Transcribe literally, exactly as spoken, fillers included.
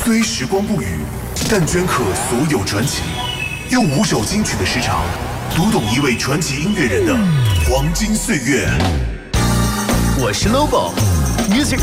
虽时光不语，但镌刻所有传奇。用五首金曲的时长，读懂一位传奇音乐人的黄金岁月。 我是 Lobo，Music